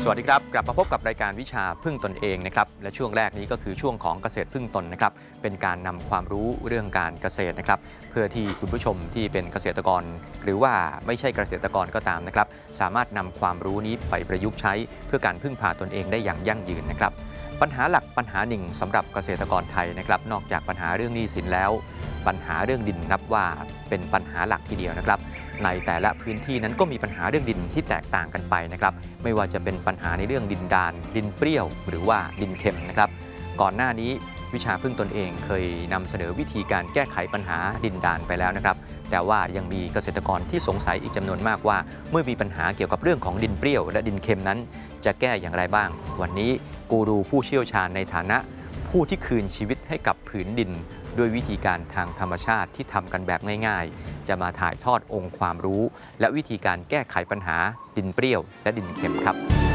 สวัสดีครับกลับมาพบกับรายการวิชาพึ่งตนเองนะครับและช่วงแรกนี้ก็คือช่วงของเกษตรพึ่งตนนะครับเป็นการนำความรู้เรื่องการเกษตรนะครับเพื่อที่คุณผู้ชมที่เป็นเกษตรกรหรือว่าไม่ใช่เกษตรกรก็ตามนะครับสามารถนำความรู้นี้ไปประยุกต์ใช้เพื่อการพึ่งพาตนเองได้อย่างยั่งยืนนะครับปัญหาหลักปัญหาหนึ่งสำหรับเกษตรกรไทยนะครับนอกจากปัญหาเรื่องหนี้สินแล้วปัญหาเรื่องดินนับว่าเป็นปัญหาหลักทีเดียวนะครับในแต่ละพื้นที่นั้นก็มีปัญหาเรื่องดินที่แตกต่างกันไปนะครับไม่ว่าจะเป็นปัญหาในเรื่องดินดานดินเปรี้ยวหรือว่าดินเค็มนะครับก่อนหน้านี้วิชาพึ่งตนเองเคยนำเสนอวิธีการแก้ไขปัญหาดินดานไปแล้วนะครับแต่ว่ายังมีเกษตรกรที่สงสัยอีกจำนวนมากว่าเมื่อมีปัญหาเกี่ยวกับเรื่องของดินเปรี้ยวและดินเค็มนั้นจะแก้อย่างไรบ้างวันนี้กูรูผู้เชี่ยวชาญในฐานะผู้ที่คืนชีวิตให้กับผืนดินด้วยวิธีการทางธรรมชาติที่ทำกันแบบง่ายๆจะมาถ่ายทอดองค์ความรู้และวิธีการแก้ไขปัญหาดินเปรี้ยวและดินเค็มครับ